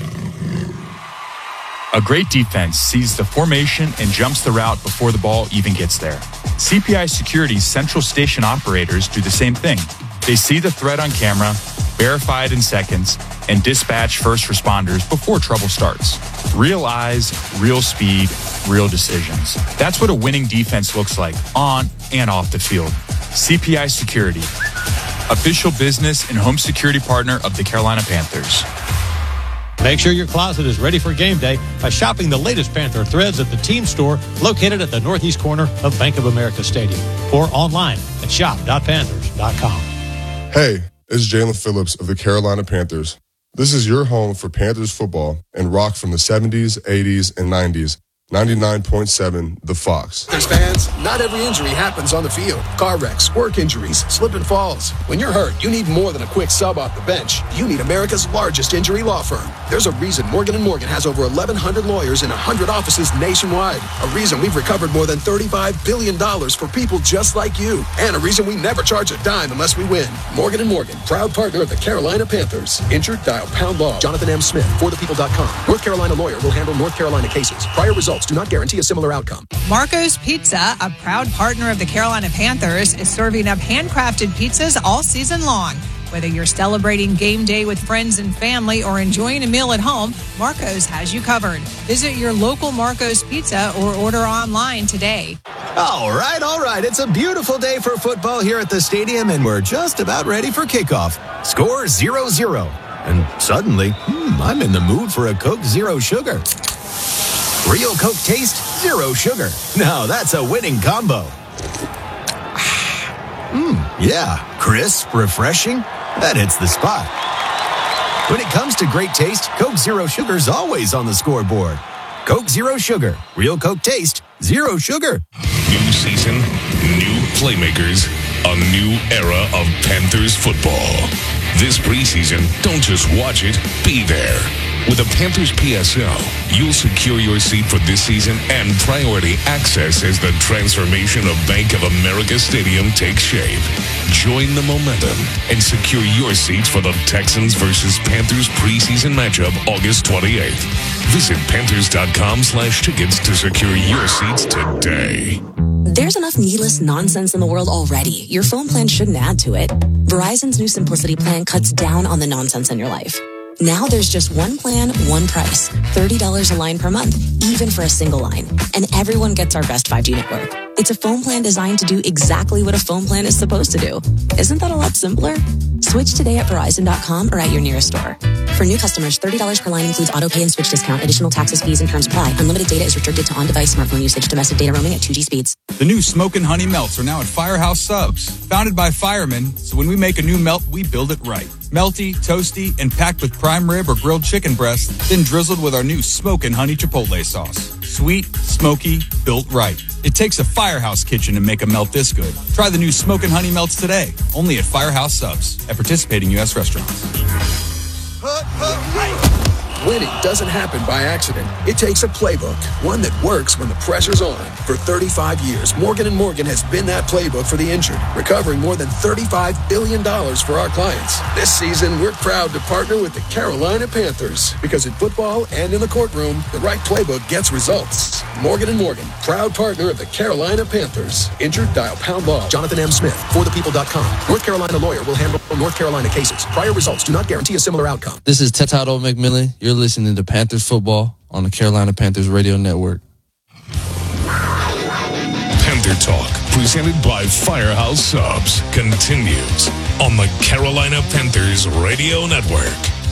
[SPEAKER 8] A great defense sees the formation and jumps the route before the ball even gets there. C P I Security's central station operators do the same thing. They see the threat on camera, verify it in seconds, and dispatch first responders before trouble starts. Real eyes, real speed, real decisions. That's what a winning defense looks like on and off the field. C P I Security, official business and home security partner of the Carolina Panthers.
[SPEAKER 11] Make sure your closet is ready for game day by shopping the latest Panther threads at the team store located at the northeast corner of Bank of America Stadium or online at shop dot panthers dot com.
[SPEAKER 25] Hey, it's Jalen Phillips of the Carolina Panthers. This is your home for Panthers football and rock from the seventies, eighties, and nineties. ninety-nine point seven The Fox.
[SPEAKER 17] There's fans, not every injury happens on the field. Car wrecks, work injuries, slip and falls. When you're hurt, you need more than a quick sub off the bench. You need America's largest injury law firm. There's a reason Morgan and Morgan has over eleven hundred lawyers in one hundred offices nationwide. A reason we've recovered more than thirty-five billion dollars for people just like you. And a reason we never charge a dime unless we win. Morgan and Morgan, proud partner of the Carolina Panthers. Injured? Dial pound law. Jonathan M. Smith, for the people dot com. North Carolina lawyer will handle North Carolina cases. Prior results do not guarantee a similar outcome.
[SPEAKER 2] Marco's Pizza, a proud partner of the Carolina Panthers, is serving up handcrafted pizzas all season long. Whether you're celebrating game day with friends and family or enjoying a meal at home, Marco's has you covered. Visit your local Marco's Pizza or order online today.
[SPEAKER 26] All right, all right. It's a beautiful day for football here at the stadium, and we're just about ready for kickoff. Score zero zero. And suddenly, hmm, I'm in the mood for a Coke Zero Sugar. Real Coke taste, zero sugar. Now that's a winning combo. Mmm, yeah, crisp, refreshing. That hits the spot. When it comes to great taste, Coke Zero Sugar's always on the scoreboard. Coke Zero Sugar. Real Coke taste, zero sugar.
[SPEAKER 6] New season, new playmakers, a new era of Panthers football. This preseason, don't just watch it, be there. With a Panthers P S L, you'll secure your seat for this season and priority access as the transformation of Bank of America Stadium takes shape. Join the momentum and secure your seats for the Texans versus Panthers preseason matchup August twenty-eighth. Visit panthers.com slash tickets to secure your seats today.
[SPEAKER 27] There's enough needless nonsense in the world already. Your phone plan shouldn't add to it. Verizon's new Simplicity plan cuts down on the nonsense in your life. Now there's just one plan, one price. thirty dollars a line per month, even for a single line. And everyone gets our best five G network. It's a phone plan designed to do exactly what a phone plan is supposed to do. Isn't that a lot simpler? Switch today at verizon dot com or at your nearest store. For new customers, thirty dollars per line includes auto pay and switch discount. Additional taxes, fees, and terms apply. Unlimited data is restricted to on-device smartphone usage. Domestic data roaming at two G speeds.
[SPEAKER 21] The new Smokin' Honey Melts are now at Firehouse Subs. Founded by firemen, so when we make a new melt, we build it right. Melty, toasty, and packed with prime rib or grilled chicken breast, then drizzled with our new Smokin' Honey Chipotle sauce. Sweet, smoky, built right. It takes a Firehouse kitchen to make a melt this good. Try the new Smokin' Honey Melts today, only at Firehouse Subs, at participating U S restaurants.
[SPEAKER 17] Winning doesn't happen by accident. It takes a playbook, one that works when the pressure's on. For thirty-five years, Morgan and Morgan has been that playbook for the injured, recovering more than thirty-five billion dollars for our clients. This season, we're proud to partner with the Carolina Panthers because in football and in the courtroom, the right playbook gets results. Morgan and Morgan, proud partner of the Carolina Panthers. Injured? Dial pound law. Jonathan M. Smith, for the people dot com. North Carolina lawyer will handle for North Carolina cases. Prior results do not guarantee a similar outcome.
[SPEAKER 10] This is Tetato McMillan. You're listening to Panthers Football on the Carolina Panthers Radio Network.
[SPEAKER 6] Panther Talk, presented by Firehouse Subs, continues on the Carolina Panthers Radio Network.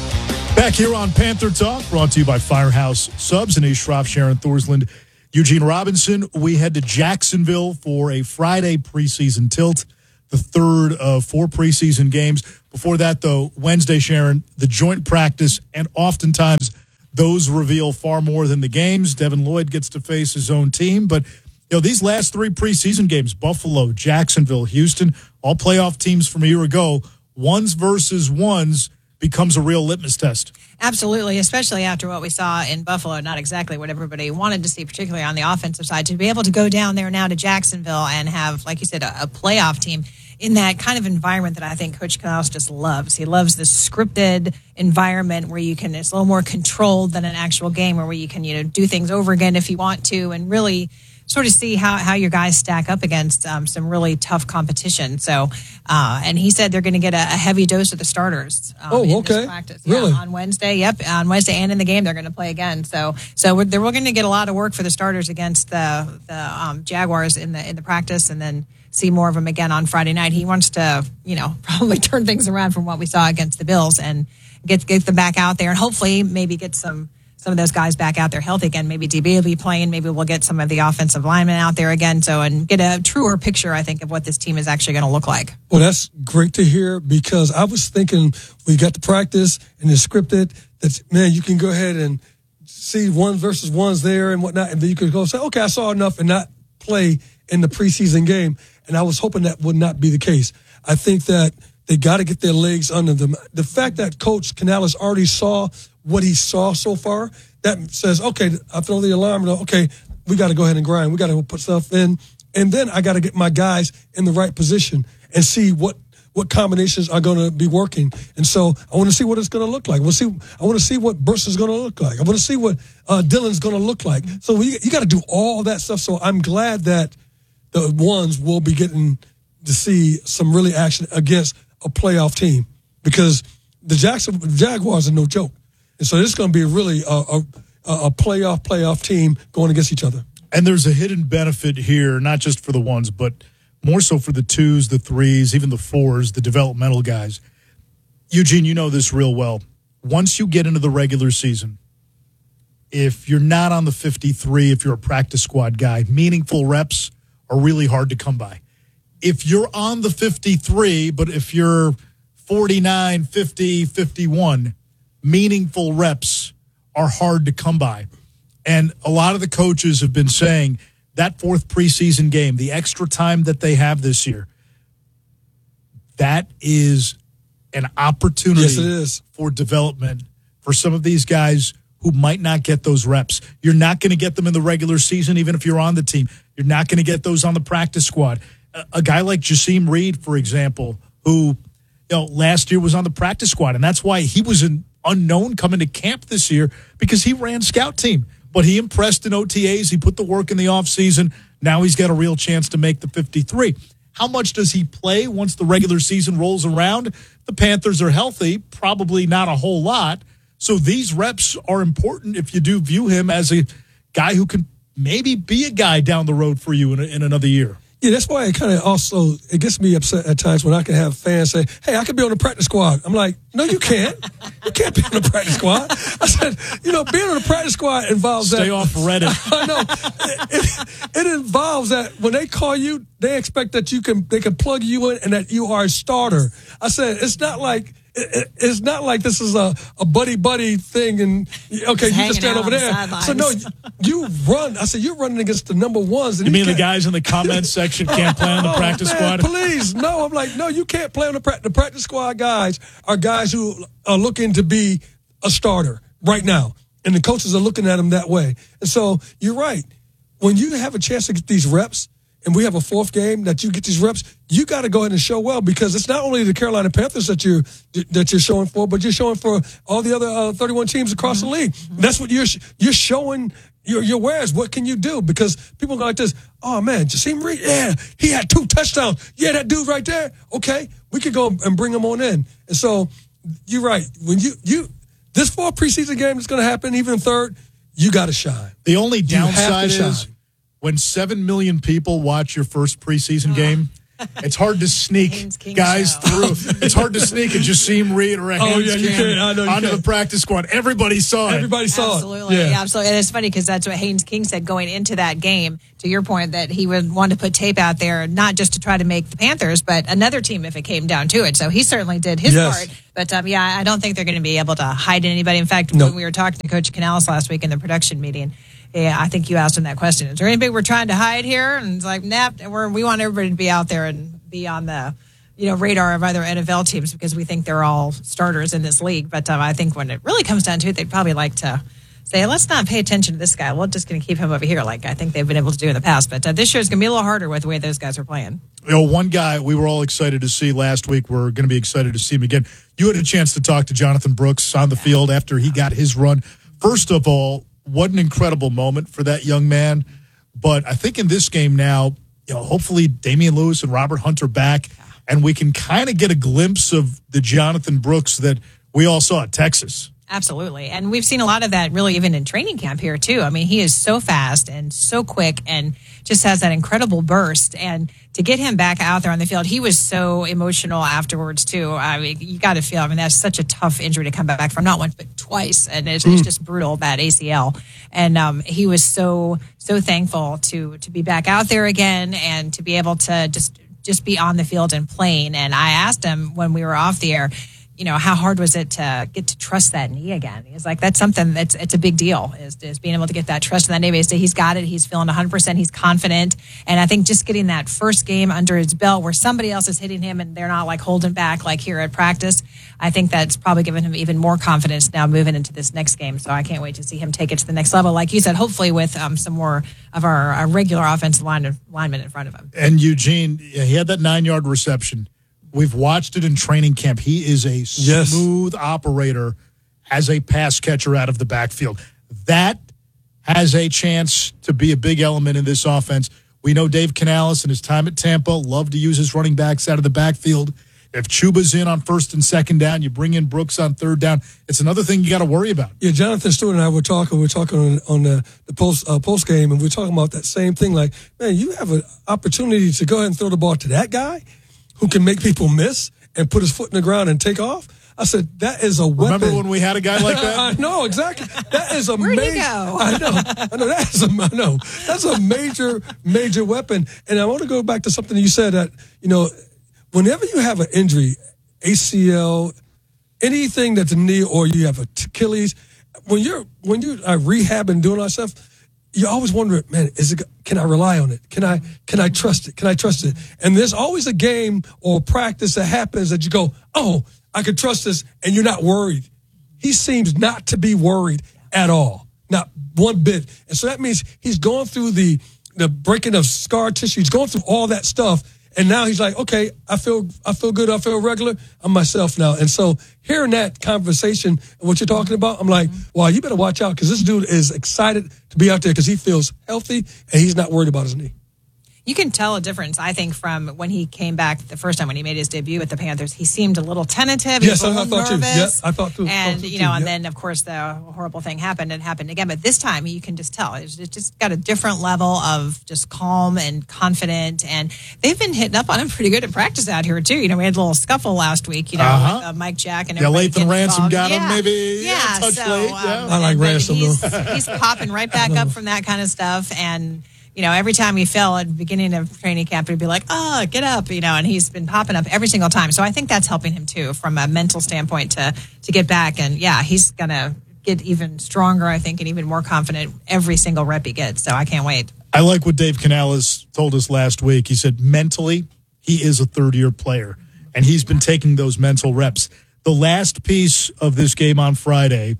[SPEAKER 1] Back here on Panther Talk, brought to you by Firehouse Subs. Anish Shroff, Sharon Thorsland, Eugene Robinson. We head to Jacksonville for a Friday preseason tilt, the third of four preseason games. Before that, though, Wednesday, Sharon, the joint practice, and oftentimes those reveal far more than the games. Devin Lloyd gets to face his own team, but you know, these last three preseason games, Buffalo, Jacksonville, Houston, all playoff teams from a year ago, ones versus ones becomes a real litmus test.
[SPEAKER 2] Absolutely, especially after what we saw in Buffalo, not exactly what everybody wanted to see, particularly on the offensive side. To be able to go down there now to Jacksonville and have, like you said, a, a playoff team in that kind of environment that I think Coach Canales just loves. He loves this scripted environment where you can, it's a little more controlled than an actual game, or where you can, you know, do things over again if you want to, and really sort of see how, how your guys stack up against um, some really tough competition. So, uh, and he said they're going to get a, a heavy dose of the starters. Um,
[SPEAKER 12] oh,
[SPEAKER 2] in
[SPEAKER 12] okay.
[SPEAKER 2] This practice. Yeah,
[SPEAKER 12] really?
[SPEAKER 2] On Wednesday. Yep. On Wednesday and in the game, they're going to play again. So, so we're, they're going to get a lot of work for the starters against the, the um, Jaguars in the, in the practice, and then see more of them again on Friday night. He wants to, you know, probably turn things around from what we saw against the Bills and get, get them back out there, and hopefully maybe get some, some of those guys back out there healthy again. Maybe D B will be playing. Maybe we'll get some of the offensive linemen out there again. So, and get a truer picture, I think, of what this team is actually going to look like.
[SPEAKER 12] Well, that's great to hear, because I was thinking we got the practice and it's scripted that, man, you can go ahead and see one versus ones there and whatnot. And then you could go say, okay, I saw enough, and not play in the preseason game. And I was hoping that would not be the case. I think that they got to get their legs under them. The fact that Coach Canales already saw what he saw so far, that says, okay, I throw the alarm, okay, we got to go ahead and grind. We got to put stuff in. And then I got to get my guys in the right position and see what, what combinations are going to be working. And so I want to see what it's going to look like. We'll see. I want to see what Burst is going to look like. I want to see what uh, Dylan's going to look like. So we, you got to do all that stuff. So I'm glad that the ones will be getting to see some really action against a playoff team, because the Jackson Jaguars are no joke. And so this is going to be really a, a, a playoff, playoff team going against each other.
[SPEAKER 1] And there's a hidden benefit here, not just for the ones, but more so for the twos, the threes, even the fours, the developmental guys. Eugene, you know this real well. Once you get into the regular season, if you're not on the fifty-three, if you're a practice squad guy, meaningful reps are really hard to come by. If you're on the fifty-three, but if you're forty-nine, fifty, fifty-one, meaningful reps are hard to come by. And a lot of the coaches have been saying that fourth preseason game, the extra time that they have this year, that is an opportunity
[SPEAKER 12] yes, it is.
[SPEAKER 1] for development for some of these guys who might not get those reps. You're not going to get them in the regular season, even if you're on the team. You're not going to get those on the practice squad. A, a guy like Jasim Reed, for example, who you know last year was on the practice squad, and that's why he was an unknown coming to camp this year, because he ran scout team. But he impressed in O T As. He put the work in the offseason. Now he's got a real chance to make the fifty-three. How much does he play once the regular season rolls around? The Panthers are healthy, probably not a whole lot. So these reps are important if you do view him as a guy who can maybe be a guy down the road for you in, a, in another year.
[SPEAKER 12] Yeah, that's why it kind of also, it gets me upset at times when I can have fans say, hey, I could be on the practice squad. I'm like, no, you can't. You can't be on the practice squad. I said, you know, being on the practice squad involves
[SPEAKER 1] Stay
[SPEAKER 12] that.
[SPEAKER 1] Stay off Reddit.
[SPEAKER 12] I know. It, it, it involves that when they call you, they expect that you can, they can plug you in and that you are a starter. I said, it's not like, It, it's not like this is a, a buddy-buddy thing and, okay,
[SPEAKER 2] Just
[SPEAKER 12] you just stand over
[SPEAKER 2] the
[SPEAKER 12] there. So, no, you run. I said, you're running against the number ones. And
[SPEAKER 1] you,
[SPEAKER 12] you
[SPEAKER 1] mean the guys in the comments section can't play on the
[SPEAKER 12] oh,
[SPEAKER 1] practice
[SPEAKER 12] man,
[SPEAKER 1] squad?
[SPEAKER 12] Please, no. I'm like, no, you can't play on the practice. The practice squad guys are guys who are looking to be a starter right now. And the coaches are looking at them that way. And so, you're right. When you have a chance to get these reps, and we have a fourth game that you get these reps, you got to go ahead and show well, because it's not only the Carolina Panthers that you're that you're showing for, but you're showing for all the other uh, thirty-one teams across mm-hmm. the league. Mm-hmm. That's what you're you're showing your your wares. What can you do? Because people go like this, oh man, Jasim Reed, yeah, he had two touchdowns. Yeah, that dude right there. Okay, we could go and bring him on in. And so you're right. When you you this fourth preseason game that's going to happen, even third, you got to shine.
[SPEAKER 1] The only downside is when seven million people watch your first preseason oh. game, it's hard to sneak guys
[SPEAKER 2] show.
[SPEAKER 1] through. It's hard to sneak a Jasim Reed or a
[SPEAKER 12] oh,
[SPEAKER 1] Haynes
[SPEAKER 12] yeah, you
[SPEAKER 1] King
[SPEAKER 12] can. I know you
[SPEAKER 1] onto
[SPEAKER 12] can.
[SPEAKER 1] the practice squad. Everybody saw it.
[SPEAKER 12] Everybody saw
[SPEAKER 2] absolutely.
[SPEAKER 12] it.
[SPEAKER 2] Yeah.
[SPEAKER 12] Yeah,
[SPEAKER 2] absolutely. And it's funny because that's what Haynes King said going into that game, to your point, that he would want to put tape out there, not just to try to make the Panthers, but another team if it came down to it. So he certainly did his
[SPEAKER 12] yes.
[SPEAKER 2] part. But, um, yeah, I don't think they're going to be able to hide anybody. In fact,
[SPEAKER 12] nope.
[SPEAKER 2] when we were talking to Coach Canales last week in the production meeting, yeah, I think you asked him that question. Is there anybody we're trying to hide here? And it's like, nah, we're, we want everybody to be out there and be on the, you know, radar of other N F L teams because we think they're all starters in this league. But um, I think when it really comes down to it, they'd probably like to say, let's not pay attention to this guy. We're just going to keep him over here, like I think they've been able to do in the past. But uh, this year is going to be a little harder with the way those guys are playing.
[SPEAKER 1] You know, one guy we were all excited to see last week, we're going to be excited to see him again. You had a chance to talk to Jonathan Brooks on the field after he got his run. First of all, what an incredible moment for that young man. But I think in this game now, you know, hopefully Damian Lewis and Robert Hunt are back, and we can kind of get a glimpse of the Jonathan Brooks that we all saw at Texas.
[SPEAKER 2] Absolutely. And we've seen a lot of that really even in training camp here, too. I mean, he is so fast and so quick and just has that incredible burst. And to get him back out there on the field, he was so emotional afterwards, too. I mean, you got to feel, I mean, that's such a tough injury to come back from, not once, but twice. And it's, mm. it's just brutal, that A C L. And um, he was so, so thankful to to be back out there again and to be able to just, just be on the field and playing. And I asked him when we were off the air, you know, how hard was it to get to trust that knee again? He's like, that's something that's, it's a big deal is, is being able to get that trust in that knee. So he's got it. He's feeling one hundred percent. He's confident. And I think just getting that first game under his belt where somebody else is hitting him and they're not like holding back like here at practice, I think that's probably given him even more confidence now moving into this next game. So I can't wait to see him take it to the next level. Like you said, hopefully with um, some more of our, our regular offensive line, linemen in front of him.
[SPEAKER 1] And Eugene, he had that nine-yard reception. We've watched it in training camp. He is a smooth yes. operator as a pass catcher out of the backfield. That has a chance to be a big element in this offense. We know Dave Canales and his time at Tampa loved to use his running backs out of the backfield. If Chuba's in on first and second down, you bring in Brooks on third down. It's another thing you got to worry about.
[SPEAKER 12] Yeah, Jonathan Stewart and I were talking. We were talking on, on the, the post uh, post game, and we we're talking about that same thing. Like, man, you have an opportunity to go ahead and throw the ball to that guy who can make people miss and put his foot in the ground and take off. I said, that is a weapon.
[SPEAKER 1] Remember when we had a guy like that?
[SPEAKER 12] I know, exactly. That is a
[SPEAKER 2] Where'd
[SPEAKER 12] major.
[SPEAKER 2] he go?
[SPEAKER 12] I know. I know. That is a, I know. That's a major, major weapon. And I want to go back to something you said that, you know, whenever you have an injury, A C L, anything that's a knee or you have a Achilles, when you're, when you're uh, rehabbing, doing all that stuff, you always wonder, man, is it, can I rely on it? Can I, can I trust it? Can I trust it? And there's always a game or practice that happens that you go, oh, I can trust this, and you're not worried. He seems not to be worried at all, not one bit. And so that means he's going through the, the breaking of scar tissue. He's going through all that stuff. And now he's like, okay, I feel, I feel good. I feel regular. I'm myself now. And so hearing that conversation and what you're talking about, I'm like, wow, you better watch out because this dude is excited to be out there because he feels healthy and he's not worried about his knee.
[SPEAKER 2] You can tell a difference, I think, from when he came back the first time when he made his debut with the Panthers. He seemed a little tentative.
[SPEAKER 12] Yes,
[SPEAKER 2] he was a
[SPEAKER 12] I, I
[SPEAKER 2] little
[SPEAKER 12] thought
[SPEAKER 2] nervous.
[SPEAKER 12] too. Yeah, I thought too.
[SPEAKER 2] And,
[SPEAKER 12] thought
[SPEAKER 2] you
[SPEAKER 12] too,
[SPEAKER 2] know, and
[SPEAKER 12] yeah.
[SPEAKER 2] then, of course, the horrible thing happened and happened again. But this time, you can just tell. It's just got a different level of just calm and confident. And they've been hitting up on him pretty good at practice out here, too. You know, we had a little scuffle last week, you know,
[SPEAKER 1] uh-huh.
[SPEAKER 2] with uh, Mike Jack and
[SPEAKER 1] yeah,
[SPEAKER 2] everybody.
[SPEAKER 1] Lathan Ransom
[SPEAKER 2] involved.
[SPEAKER 1] got
[SPEAKER 2] yeah.
[SPEAKER 1] him maybe
[SPEAKER 2] yeah,
[SPEAKER 1] yeah, touch
[SPEAKER 2] so,
[SPEAKER 1] late.
[SPEAKER 2] Um,
[SPEAKER 1] Yeah.
[SPEAKER 12] I like Ransom,
[SPEAKER 2] he's,
[SPEAKER 12] though.
[SPEAKER 2] he's popping right back up from that kind of stuff. And you know, every time he fell at the beginning of training camp, he'd be like, oh, get up, you know, and he's been popping up every single time. So I think that's helping him, too, from a mental standpoint to to get back. And, yeah, he's going to get even stronger, I think, and even more confident every single rep he gets. So I can't wait.
[SPEAKER 1] I like what Dave Canales told us last week. He said mentally he is a third-year player, and he's been taking those mental reps. The last piece of this game on Friday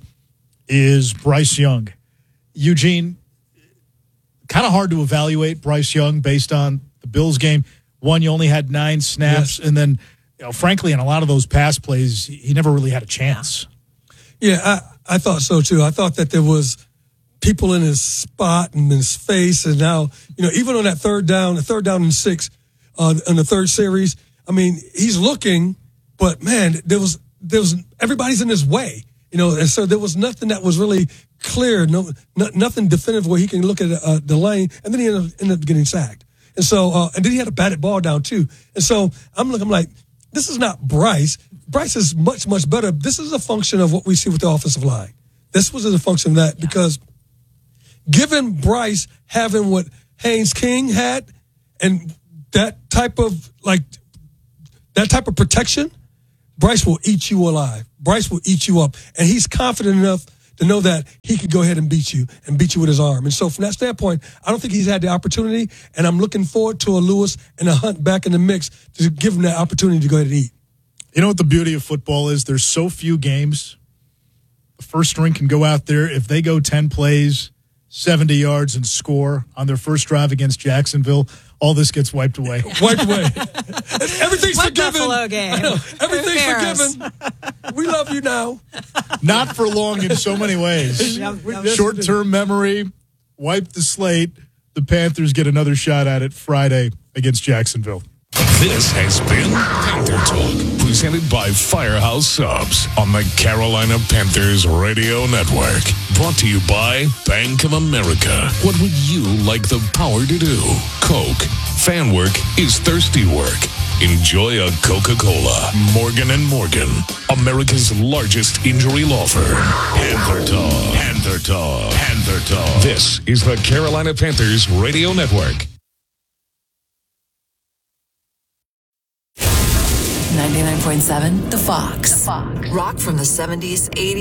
[SPEAKER 1] is Bryce Young. Eugene, kind of hard to evaluate Bryce Young based on The Bills game, one, you only had nine snaps, yes. and then, you know, frankly, in a lot of those pass plays, he never really had a chance.
[SPEAKER 12] Yeah, I, I thought so too. I thought that there was people in his spot and in his face, and now, you know, even on that third down, the third down and six, uh, in the third series, I mean, he's looking, but man, there was there was everybody's in his way, you know, and so there was nothing that was really clear, no, no nothing definitive where he can look at uh, the lane, and then he ended up, ended up getting sacked, and so uh, and then he had a batted ball down too, and so I'm looking, I'm like, this is not Bryce. Bryce is much much better. This is a function of what we see with the offensive line. This was a function of that yeah. because given Bryce having what Haynes King had, and that type of like that type of protection, Bryce will eat you alive. Bryce will eat you up, and he's confident enough to know that he could go ahead and beat you and beat you with his arm. And so from that standpoint, I don't think he's had the opportunity, and I'm looking forward to a Lewis and a Hunt back in the mix to give him that opportunity to go ahead and eat.
[SPEAKER 1] You know what the beauty of football is? There's so few games. The first string can go out there. If they go ten plays, seventy yards, and score on their first drive against Jacksonville, all this gets wiped away.
[SPEAKER 12] Wiped away. Everything's
[SPEAKER 2] what
[SPEAKER 12] forgiven.
[SPEAKER 2] Buffalo game?
[SPEAKER 12] Everything's forgiven. We love you now.
[SPEAKER 1] Not for long in so many ways.
[SPEAKER 2] Yep, yep.
[SPEAKER 1] Short-term memory, wipe the slate. The Panthers get another shot at it Friday against Jacksonville.
[SPEAKER 6] This has been Panther Talk, presented by Firehouse Subs on the Carolina Panthers Radio Network. Brought to you by Bank of America. What would you like the power to do? Coke. Fan work is thirsty work. Enjoy a Coca-Cola. Morgan and Morgan, America's largest injury law firm. Panther Talk. Panther Talk. Panther Talk. This is the Carolina Panthers Radio Network.
[SPEAKER 14] ninety-nine point seven The Fox. The Fox. Rock from the seventies, eighties.